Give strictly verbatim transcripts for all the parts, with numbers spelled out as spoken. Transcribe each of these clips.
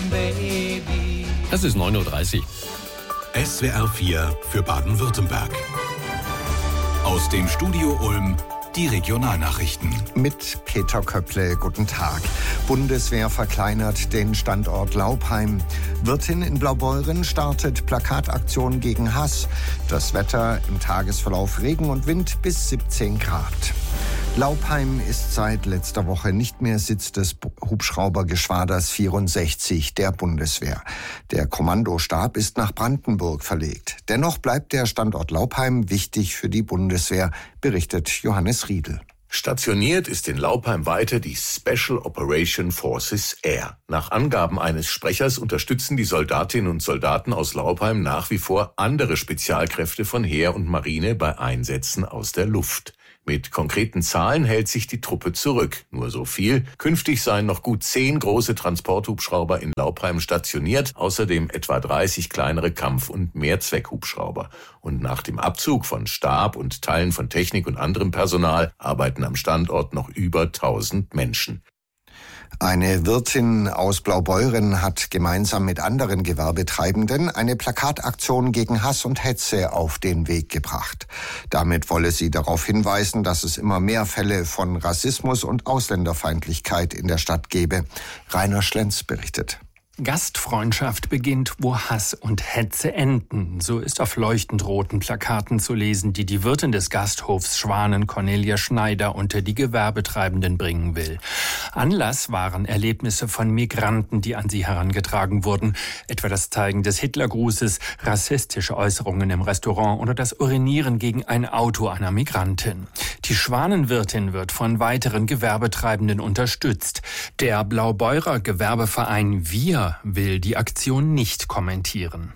baby. Es ist neun Uhr dreißig. S W R vier für Baden-Württemberg. Aus dem Studio Ulm die Regionalnachrichten. Mit Peter Köpple, guten Tag. Bundeswehr verkleinert den Standort Laupheim. Wirtin in Blaubeuren startet Plakataktion gegen Hass. Das Wetter im Tagesverlauf Regen und Wind bis siebzehn Grad. Laupheim ist seit letzter Woche nicht mehr Sitz des Hubschraubergeschwaders vierundsechzig der Bundeswehr. Der Kommandostab ist nach Brandenburg verlegt. Dennoch bleibt der Standort Laupheim wichtig für die Bundeswehr, berichtet Johannes Riedel. Stationiert ist in Laupheim weiter die Special Operation Forces Air. Nach Angaben eines Sprechers unterstützen die Soldatinnen und Soldaten aus Laupheim nach wie vor andere Spezialkräfte von Heer und Marine bei Einsätzen aus der Luft. Mit konkreten Zahlen hält sich die Truppe zurück. Nur so viel. Künftig seien noch gut zehn große Transporthubschrauber in Laupheim stationiert, außerdem etwa dreißig kleinere Kampf- und Mehrzweckhubschrauber. Und nach dem Abzug von Stab und Teilen von Technik und anderem Personal arbeiten am Standort noch über tausend Menschen. Eine Wirtin aus Blaubeuren hat gemeinsam mit anderen Gewerbetreibenden eine Plakataktion gegen Hass und Hetze auf den Weg gebracht. Damit wolle sie darauf hinweisen, dass es immer mehr Fälle von Rassismus und Ausländerfeindlichkeit in der Stadt gebe. Rainer Schlenz berichtet. Gastfreundschaft beginnt, wo Hass und Hetze enden. So ist auf leuchtend roten Plakaten zu lesen, die die Wirtin des Gasthofs Schwanen, Cornelia Schneider, unter die Gewerbetreibenden bringen will. Anlass waren Erlebnisse von Migranten, die an sie herangetragen wurden. Etwa das Zeigen des Hitlergrußes, rassistische Äußerungen im Restaurant oder das Urinieren gegen ein Auto einer Migrantin. Die Schwanenwirtin wird von weiteren Gewerbetreibenden unterstützt. Der Blaubeurer Gewerbeverein Wir will die Aktion nicht kommentieren.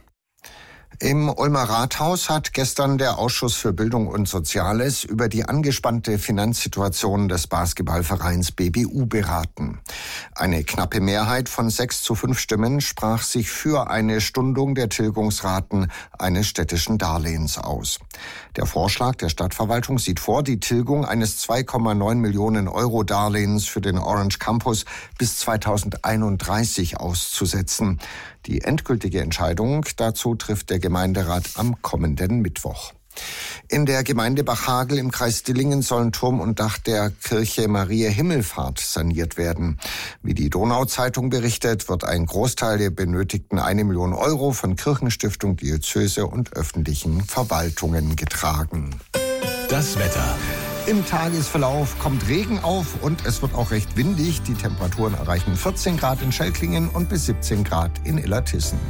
Im Ulmer Rathaus hat gestern der Ausschuss für Bildung und Soziales über die angespannte Finanzsituation des Basketballvereins B B U beraten. Eine knappe Mehrheit von sechs zu fünf Stimmen sprach sich für eine Stundung der Tilgungsraten eines städtischen Darlehens aus. Der Vorschlag der Stadtverwaltung sieht vor, die Tilgung eines zwei Komma neun Millionen Euro Darlehens für den Orange Campus bis zweitausendeinunddreißig auszusetzen. Die endgültige Entscheidung dazu trifft der Gemeinderat am kommenden Mittwoch. In der Gemeinde Bachhagel im Kreis Dillingen sollen Turm und Dach der Kirche Mariä Himmelfahrt saniert werden. Wie die Donau-Zeitung berichtet, wird ein Großteil der benötigten eine Million Euro von Kirchenstiftung, Diözese und öffentlichen Verwaltungen getragen. Das Wetter. Im Tagesverlauf kommt Regen auf und es wird auch recht windig. Die Temperaturen erreichen vierzehn Grad in Schelklingen und bis siebzehn Grad in Illertissen.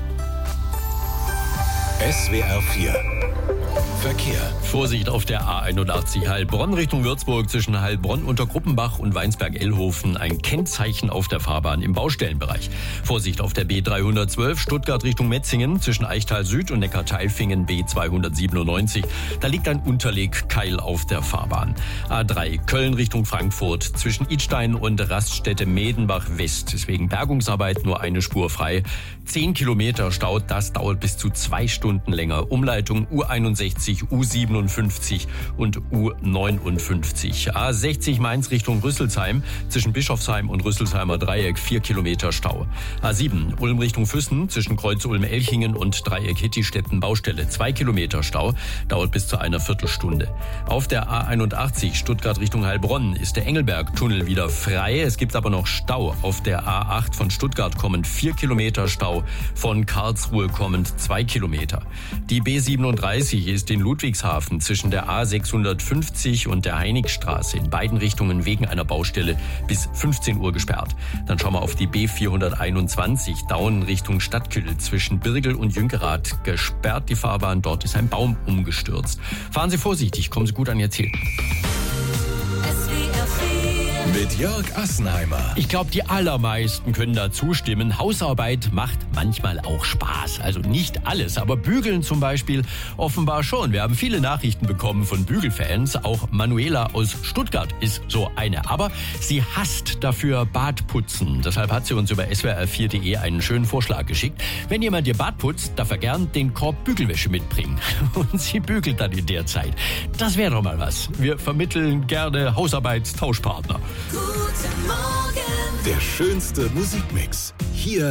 S W R vier Verkehr. Vorsicht auf der A einundachtzig Heilbronn Richtung Würzburg zwischen Heilbronn, Untergruppenbach und Weinsberg-Ellhofen. Ein Kennzeichen auf der Fahrbahn im Baustellenbereich. Vorsicht auf der B dreihundertzwölf Stuttgart Richtung Metzingen zwischen Eichtal Süd und Neckarteilfingen B zweihundertsiebenundneunzig. Da liegt ein Unterlegkeil auf der Fahrbahn. A drei Köln Richtung Frankfurt zwischen Idstein und Raststätte Medenbach West. Deswegen Bergungsarbeit nur eine Spur frei. Zehn Kilometer Stau, das dauert bis zu zwei Stunden länger. Umleitung U einundsechzig, U siebenundfünfzig und U neunundfünfzig. A sechzig Mainz Richtung Rüsselsheim zwischen Bischofsheim und Rüsselsheimer Dreieck vier Kilometer Stau. A sieben Ulm Richtung Füssen zwischen Kreuz Ulm-Elchingen und Dreieck Hittistetten Baustelle zwei Kilometer Stau, dauert bis zu einer Viertelstunde. Auf der A einundachtzig Stuttgart Richtung Heilbronn ist der Engelberg-Tunnel wieder frei. Es gibt aber noch Stau. Auf der A acht von Stuttgart kommend vier Kilometer Stau, von Karlsruhe kommend zwei Kilometer. Die B siebenunddreißig ist in Ludwigshafen zwischen der A sechshundertfünfzig und der Heiligstraße in beiden Richtungen wegen einer Baustelle bis fünfzehn Uhr gesperrt. Dann schauen wir auf die B vierhunderteinundzwanzig Daun Richtung Stadtküll zwischen Birgel und Jünkerath gesperrt die Fahrbahn. Dort ist ein Baum umgestürzt. Fahren Sie vorsichtig, kommen Sie gut an Ihr Ziel. Mit Jörg Assenheimer. Ich glaube, die allermeisten können da zustimmen. Hausarbeit macht manchmal auch Spaß. Also nicht alles, aber Bügeln zum Beispiel offenbar schon. Wir haben viele Nachrichten bekommen von Bügelfans. Auch Manuela aus Stuttgart ist so eine. Aber sie hasst dafür Badputzen. Deshalb hat sie uns über S W R vier punkt de einen schönen Vorschlag geschickt. Wenn jemand ihr Bad putzt, darf er gern den Korb Bügelwäsche mitbringen. Und sie bügelt dann in der Zeit. Das wäre doch mal was. Wir vermitteln gerne Hausarbeitstauschpartner. Guten Morgen. Der schönste Musikmix. Hier